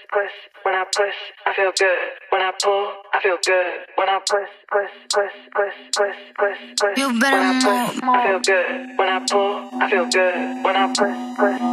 push, when I push, I feel good. When I pull, I feel good. When I push, push, push, push, push, push, push. You better when I push, move. I feel good. When I pull, I feel good. When I push, push.